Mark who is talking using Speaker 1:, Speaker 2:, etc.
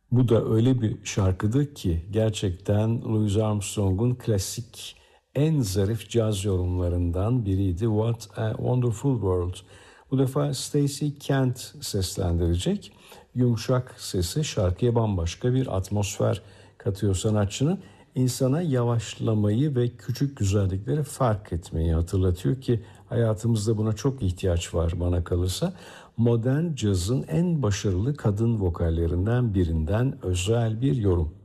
Speaker 1: Bu da öyle bir şarkıdır ki gerçekten Louis Armstrong'un klasik en zarif caz yorumlarından biriydi. What a Wonderful World. Bu defa Stacey Kent seslendirecek. Yumuşak sesi şarkıya bambaşka bir atmosfer katıyor sanatçının. İnsana yavaşlamayı ve küçük güzellikleri fark etmeyi hatırlatıyor ki hayatımızda buna çok ihtiyaç var bana kalırsa. Modern cazın en başarılı kadın vokallerinden birinden özel bir yorum.